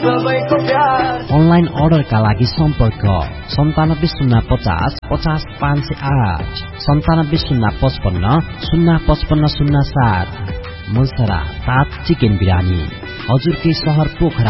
Online अर्डरका लागि सम्पर्क 9705 50 508 9705 05507। मुलसरा ताज चिकन बिरानी, हजुरकै शहर पोखरा।